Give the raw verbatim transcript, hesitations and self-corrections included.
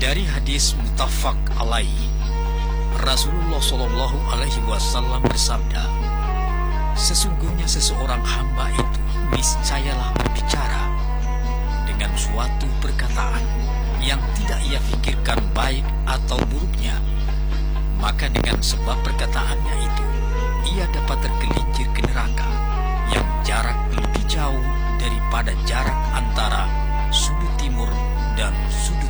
Dari hadis muttafaq alaihi, Rasulullah Shallallahu Alaihi Wasallam bersabda, sesungguhnya seseorang hamba itu niscayalah berbicara dengan suatu perkataan yang tidak ia pikirkan baik atau buruknya, maka dengan sebab perkataannya itu ia dapat terkena